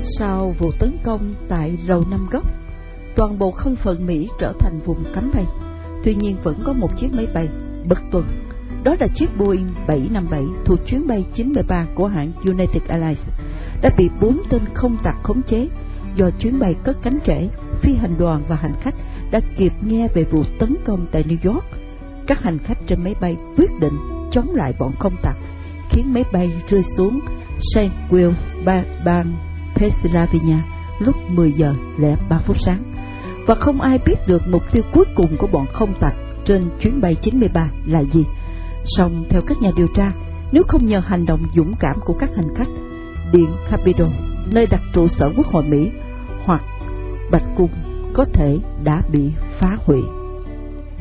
Sau vụ tấn công tại Lầu Năm Góc, toàn bộ không phận Mỹ trở thành vùng cấm bay. Tuy nhiên vẫn có một chiếc máy bay bất tuân. Đó là chiếc Boeing 757 thuộc chuyến bay 93 của hãng United Airlines đã bị 4 tên không tặc khống chế. Do chuyến bay cất cánh trễ, phi hành đoàn và hành khách đã kịp nghe về vụ tấn công tại New York. Các hành khách trên máy bay quyết định chống lại bọn không tặc, khiến máy bay rơi xuống St. Will, bang Pennsylvania lúc 10 giờ 03 phút sáng. Và không ai biết được mục tiêu cuối cùng của bọn không tặc trên chuyến bay 93 là gì. Song theo các nhà điều tra, nếu không nhờ hành động dũng cảm của các hành khách, Điện Capitol, nơi đặt trụ sở Quốc hội Mỹ, hoặc Bạch Cung có thể đã bị phá hủy.